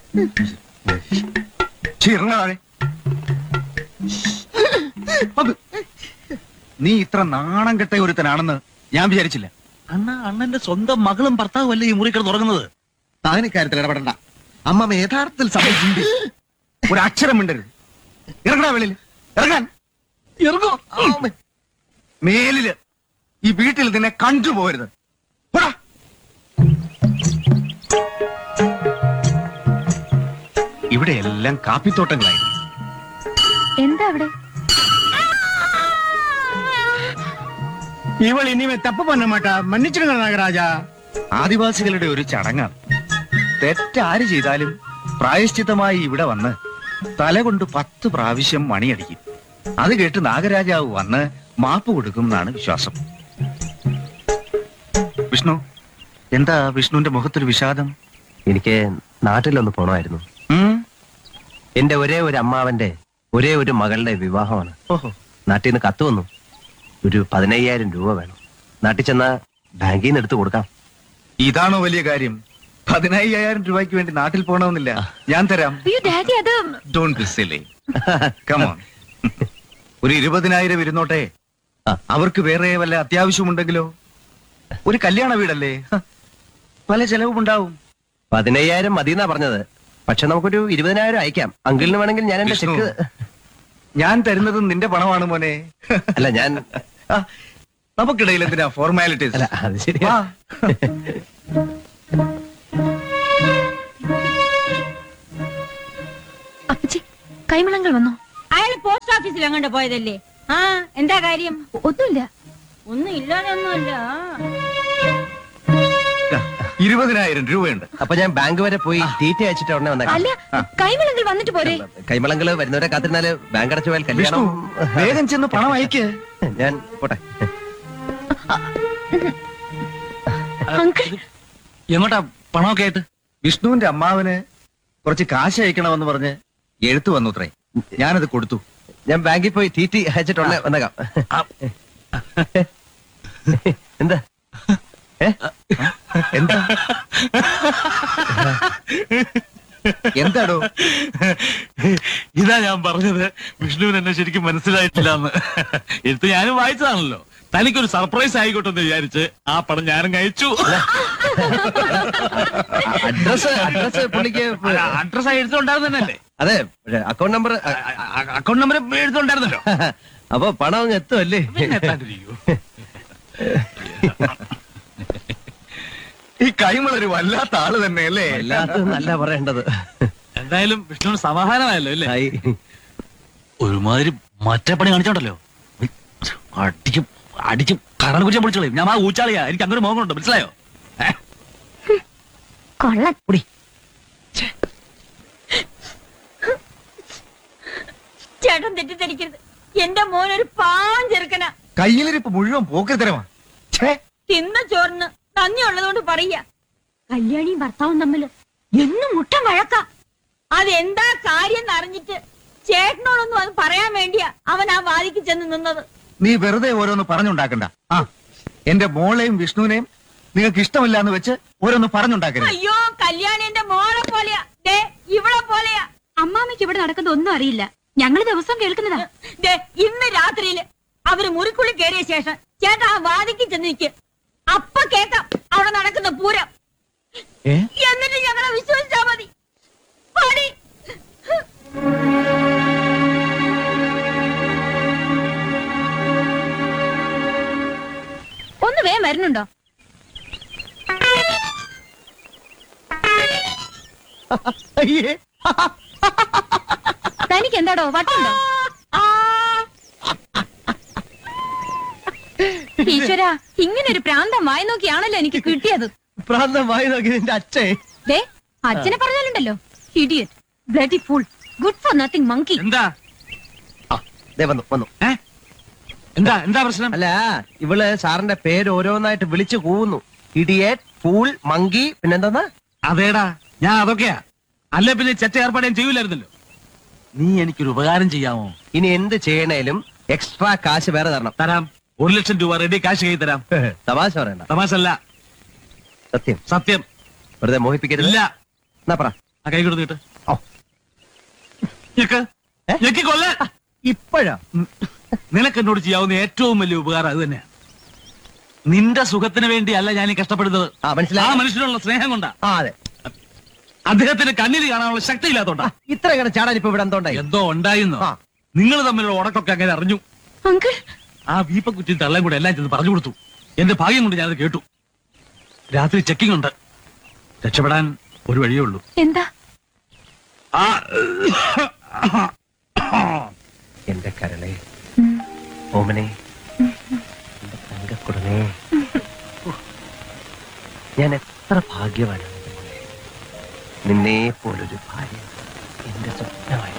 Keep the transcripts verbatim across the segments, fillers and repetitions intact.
ചിറങ്ങാതെ. നീ ഇത്ര നാണം കെട്ട ഒരുത്തനാണെന്ന് ഞാൻ വിചാരിച്ചില്ല. അണ്ണ അണ്ണന്റെ സ്വന്തം മകളും ഭർത്താവും അല്ലേ ഈ മുറി കിടന്ന് തുടങ്ങുന്നത്? താൻ ഇക്കാര്യത്തിൽ ഇടപെടണ്ട. അമ്മ യഥാർത്ഥത്തിൽ സംഭവിച്ചിട്ടുണ്ട്. ഒരു അക്ഷരം മിണ്ടരുത്. ഇറങ്ങടാ വെളിയിൽ. ഇറങ്ങാൻ ഇറങ്ങോ. മേലില് ഈ വീട്ടിൽ നിന്നെ കണ്ടുപോകരുത്. ഇവിടെ എല്ലാം കാപ്പിത്തോട്ടങ്ങളായിരുന്നു. എന്താ അവിടെ? ഇവൾ ഇനിമേ തപ്പ് പണ്ണ മാട്ടാ. മன்னிச்சிடுங்க നാഗരാജ. ആദിവാസികളുടെ ഒരു ചടങ്ങാണ്. തെറ്റാര് ചെയ്താലും പ്രായശ്ചിത്തമായി ഇവിടെ വന്ന് തല കൊണ്ട് പത്ത് പ്രാവശ്യം മണിയടിക്കും. അത് കേട്ട് നാഗരാജാവ് വന്ന് മാപ്പ് കൊടുക്കും എന്നാണ് വിശ്വാസം. വിഷ്ണു, എന്താ വിഷ്ണുവിന്റെ മുഖത്തൊരു വിഷാദം? എനിക്ക് നാട്ടിലൊന്ന് പോണമായിരുന്നു. എന്റെ ഒരേ ഒരു അമ്മാവന്റെ ഒരേ ഒരു മകളുടെ വിവാഹമാണ്. ഓഹോ. നാട്ടിൽ നിന്ന് കത്ത് വന്നു. ഒരു പതിനയ്യായിരം രൂപ വേണം. നാട്ടിൽ ചെന്ന ബാങ്കിൽ നിന്ന് എടുത്തു കൊടുക്കാം. ഇതാണോ വലിയ കാര്യം? പതിനയ്യായിരം രൂപയ്ക്ക് വേണ്ടി നാട്ടിൽ പോണമെന്നില്ല. ഞാൻ തരാം. Don't be silly. Come on. ഒരു ഇരുപതിനായിരം ഇരുന്നോട്ടെ. അവർക്ക് വേറെ വല്ല അത്യാവശ്യമുണ്ടെങ്കിലോ? ഒരു കല്യാണ വീടല്ലേ, പല ചെലവും ഉണ്ടാവും. പതിനയ്യായിരം മതിയെന്നാ പറഞ്ഞത്. പക്ഷെ നമുക്കൊരു ഇരുപതിനായിരം അയക്കാം. അങ്കിളിന് വേണമെങ്കിൽ ഞാൻ എന്റെ ചെക്ക്. ഞാൻ തരുന്നത് നിന്റെ പണമാണ് മോനെ. അല്ല, ഞാൻ നമുക്കിടയിൽ എന്തിനാ ഫോർമാലിറ്റീസ്? അല്ല, അത് ശരിയാ. അപ്പച്ചി, കൈമളങ്ങൾ വന്നോ? അയാൾ പോസ്റ്റ് ഓഫീസിൽ അങ്ങോട്ട് പോയതല്ലേ? ആ, എന്താ കാര്യം? ഒന്നുമില്ല. ഒന്നും ഇല്ലാതൊന്നുമല്ല. ഇരുപതിനായിരം രൂപയുണ്ട്. അപ്പൊ ഞാൻ ബാങ്ക് വരെ പോയി ഡീറ്റെയിൽ അയച്ചിട്ട് ഉടനെ വന്നേക്കാം. അല്ല, കൈമളങ്ങൾ വന്നിട്ട് പോരെ? കൈമളങ്ങള് വരുന്നവരെ കാത്തിരുന്നാല് ബാങ്ക് അടച്ചു പോയാൽ കല്യാണം. വേഗം ചെന്ന് പണം അയക്ക്. ഞാൻ പോട്ടെ. എങ്ങോട്ടാ പണമൊക്കെ ആയിട്ട്? വിഷ്ണുവിന്റെ അമ്മാവന് കുറച്ച് കാശ് അയക്കണമെന്ന് പറഞ്ഞ് എഴുത്തു വന്നുത്രേ. ഞാനത് കൊടുത്തു. ഞാൻ ബാങ്കിൽ പോയി തീറ്റി അയച്ചിട്ട് ഉടനെ വന്നേക്കാം. എന്താ എന്താ എന്താടോ? ഇതാ ഞാൻ പറഞ്ഞത്, വിഷ്ണുവിന് എന്നെ ശരിക്കും മനസ്സിലായിട്ടില്ല എന്ന്. എടുത്ത് ഞാനും വായിച്ചതാണല്ലോ. തനിക്കൊരു സർപ്രൈസ് ആയിക്കോട്ടെ എന്ന് വിചാരിച്ച് ആ പണം ഞാനും അയച്ചു. അഡ്രസ് അഡ്രസ് പുള്ളിക്ക് അഡ്രസ് എഴുത്തുണ്ടായിരുന്നല്ലേ? അതെ, അക്കൗണ്ട് നമ്പർ അക്കൗണ്ട് നമ്പർ എഴുത്തുണ്ടായിരുന്നല്ലോ. അപ്പൊ പണം അങ്ങ് എത്തുമല്ലേ? ഈ കൈമളൊരു വല്ലാത്ത ആള് തന്നെ അല്ലേ? വല്ലാത്ത നല്ല പറയേണ്ടത്. എന്തായാലും വിഷ്ണുവിന് സമാധാനമായല്ലോ അല്ലേ? ആയി. ഒരുമാതിരി മറ്റേ പണി കാണിച്ചോണ്ടല്ലോ. അടിക്കും അടിക്കും കറണ്ട് കുറിച്ച് പൊളിച്ചോളൂ. ഞാൻ ആ ഊച്ചാളിയാ. എനിക്ക് അങ്ങനെ മോഹമുണ്ട്, മനസ്സിലായോ? കൊള്ളൻ. ചേട്ടൻ തെറ്റിദ്ധരിക്കരുത്. എന്റെ മോൻ ഒരു പാവം ചെറുക്കനാ. കയ്യിലിരിപ്പ് മുഴുവൻ പോക്കത്തരമാ. തിന്ന ചോറിന് നന്ദി ഉള്ളതുകൊണ്ട് പറയാ. കല്യാണിയും ഭർത്താവും തമ്മില് എന്നും മുട്ടം വഴക്ക. അതെന്താ കാര്യം അറിഞ്ഞിട്ട് ചേട്ടനോടൊന്നും അത് പറയാൻ വേണ്ടിയാ അവൻ ആ വാദിക്ക് ചെന്ന് നിന്നത്. നീ വെറുതെ ഓരോന്ന് പറഞ്ഞുണ്ടാക്കണ്ട. ആ, എന്റെ മോളെയും വിഷ്ണുവിനെയും നിങ്ങൾക്ക് ഇഷ്ടമില്ല എന്ന് വെച്ച് ഓരോന്ന് പറഞ്ഞുണ്ടാക്കരുത്. അയ്യോ, കല്യാണി എന്റെ മോളെ പോലെയാ. ദേ, ഇവളെ പോലെയാ. അമ്മാമ്മയ്ക്ക് ഇവിടെ നടക്കുന്ന ഒന്നും അറിയില്ല. ഞങ്ങള് ദിവസം കേൾക്കുന്നതാ. ദേ, ഇന്ന് രാത്രിയില് അവര് മുറിക്കുള്ളി കയറിയ ശേഷം ചേട്ടാ ആ വാദിക്ക് ചെന്ന് നിൽക്ക്. അപ്പൊ കേക്കാം അവിടെ നടക്കുന്ന പൂരം. എന്നിട്ട് ഞങ്ങളെ വിശ്വസിച്ചാ മതി. പണി. ഒന്ന് വേഗം വരുന്നുണ്ടോ? തനിക്ക് എന്താടോ വട്ടുണ്ടോ? ഈശ്വര, ഇങ്ങനെ ഒരു പ്രാന്തം വായി നോക്കിയാണല്ലോ എനിക്ക് കിട്ടിയത്. പ്രാന്തം വായി നോക്കി നിന്റെ അച്ഛേ. ദേ, അച്ഛനെ പറഞ്ഞാലുണ്ടല്ലോ, idiot, bloody fool, good for nothing monkey. എന്താ വന്നു വന്നു എന്താ എന്താ പ്രശ്നം? അല്ല, ഇവള് സാറിന്റെ പേര് ഓരോന്നായിട്ട് വിളിച്ചു കൂവുന്നു. ഇഡിയറ്റ്, ഫൂൾ, മങ്കി, പിന്നെന്താ? അതേടാ, ഞാൻ അതൊക്കെയാ. അല്ല പിന്നെ ചെറ്റ ഏർപ്പാടേം ചെയ്യൂലായിരുന്നല്ലോ. നീ എനിക്കൊരു ഉപകാരം ചെയ്യാമോ? ഇനി എന്ത് ചെയ്യണേലും എക്സ്ട്രാ കാശ് വേറെ തരണം. തരാം. ഒരു ലക്ഷം രൂപ റെഡി കാശ് കൈ തരാം. തമാശ പറയണ്ട. തമാശല്ല, സത്യം. സത്യം. വെറുതെ മോഹിപ്പിക്കരുത്. ഇല്ല. എന്നാ പറ. ആ കൈ കൊടുത്തിട്ട് ഓ. ഞെക്ക് ഞെക്കി കൊല്ല. ഇപ്പോഴാ നിനക്ക് എന്നോട് ചെയ്യാവുന്ന ഏറ്റവും വലിയ ഉപകാരം അത് തന്നെയാണ്. നിന്റെ സുഖത്തിന് വേണ്ടിയല്ല ഞാൻ ഈ കഷ്ടപ്പെടുന്നത്. ആ ആ മനസ്സിലായി. മനുഷ്യനുള്ള സ്നേഹം കൊണ്ടാ. ആ അതെ, അദ്ദേഹത്തിന് കണ്ണിൽ കാണാനുള്ള ശക്തി ഇല്ലാത്തോണ്ടാ. ഇത്ര ഇങ്ങനെ ചാടാൻ ഇപ്പൊ ഇവിടെ എന്തോണ്ടായി? എന്തോ ഉണ്ടായിരുന്നോ? ആ. നിങ്ങൾ തമ്മിലുള്ള ഉടക്കൊക്കെ അങ്ങനെ അറിഞ്ഞു. അങ്കിൾ ആ വീപ്പക്കുറ്റി തള്ളയും കൂടെ എല്ലാം ചെന്ന് പറഞ്ഞു കൊടുത്തു. എന്റെ ഭാഗ്യം കൊണ്ട് ഞാനത് കേട്ടു. രാത്രി ചെക്കിംഗ് ഉണ്ട്. രക്ഷപ്പെടാൻ ഒരു വഴിയേ ഉള്ളൂ. എന്താ? ആ എന്റെ കരളെ, ഉം. ഓമനെ, എന്റെ തങ്കക്കുടനെ, ഞാൻ എത്ര ഭാഗ്യവാനാണ് എന്റെ മോളെ. നിന്നെ പോലൊരു ഭാര്യ എന്റെ സ്വപ്നമായി.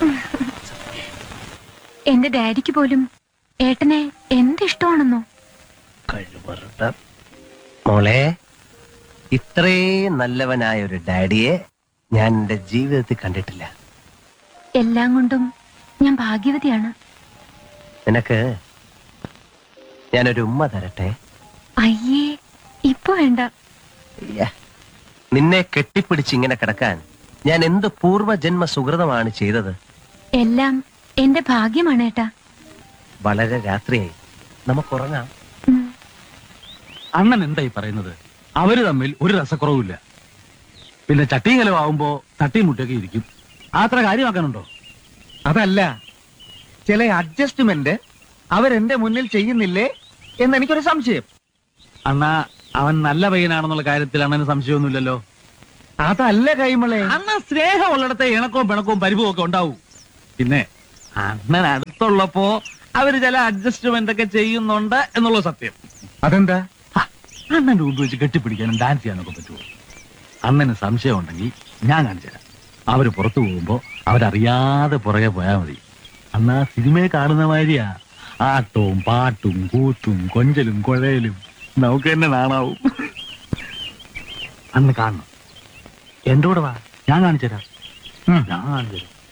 എന്റെ ഡാഡിക്ക് പോലും ഏട്ടനെ എന്തിഷ്ടമാണെന്നോ? കഴിവറുത്ത മോളെ, ഇത്രയും നല്ലവനായ ഒരു ഡാഡിയെ ഞാൻ എന്റെ ജീവിതത്തിൽ കണ്ടിട്ടില്ല. എല്ലാം കൊണ്ടും ഞാൻ ഭാഗ്യവതിയാണ്. നിനക്ക് ഞാനൊരു ഉമ്മ തരട്ടെ? അയ്യേ, ഇപ്പൊ വേണ്ട. ഇയ്യ. നിന്നെ കെട്ടിപ്പിടിച്ച് ഇങ്ങനെ കിടക്കാൻ ഞാൻ എന്ത് പൂർവ്വജന്മ സുഹൃതമാണ് ചെയ്തത്. എല്ലാം എന്റെ ഭാഗ്യമാണ് ഏട്ടാ. വളരെ രാത്രിയായി, നമുക്കുറങ്ങാം. ഉം. അണ്ണൻ എന്തായി പറയുന്നത്? അവര് തമ്മിൽ ഒരു രസക്കുറവില്ല. പിന്നെ ചട്ടിയും കലവാകുമ്പോ തട്ടിയും മുട്ടയൊക്കെ ഇരിക്കും. അത്ര കാര്യമാക്കാനുണ്ടോ? അതല്ല, ചില അഡ്ജസ്റ്റ്മെന്റ് അവരെന്റെ മുന്നിൽ ചെയ്യുന്നില്ലേ എന്ന് എനിക്കൊരു സംശയം. അണ്ണ അവൻ നല്ല പയ്യനാണെന്നുള്ള കാര്യത്തിൽ അണ്ണന് സംശയമൊന്നുമില്ലല്ലോ. അതല്ല കൈമളെ. അണ്ണൻ സ്നേഹമുള്ളിടത്തെ ഇണക്കവും പിണക്കവും പരിഭവവും ഒക്കെ ഉണ്ടാവും. പിന്നെ അണ്ണൻ അടുത്തുള്ളപ്പോ അവര് ചില അഡ്ജസ്റ്റ്മെന്റ് ഒക്കെ ചെയ്യുന്നുണ്ട് എന്നുള്ള സത്യം. അതെന്താ? ഹ, അണ്ണന്റെ മുമ്പ് വെച്ച് കെട്ടിപ്പിടിക്കാനും ഡാൻസ് ചെയ്യാനൊക്കെ പറ്റുമോ? അണ്ണന് സംശയം ഉണ്ടെങ്കിൽ ഞാൻ കാണിച്ചു തരാം. അവര് പുറത്തു പോകുമ്പോ അവരറിയാതെ പുറകെ പോയാൽ മതി. അണ്ണാ സിനിമയെ കാണുന്ന മാതിരിയാ. ആട്ടവും പാട്ടും കൂത്തും കൊഞ്ചലും കുഴയലും നമുക്ക് തന്നെ നാണാവും. അന്ന് കാണണം. എന്റെ കൂടെ വാ, ഞാൻ കാണിച്ചു തരാം. ഞാൻ കാണിച്ചു തരാം.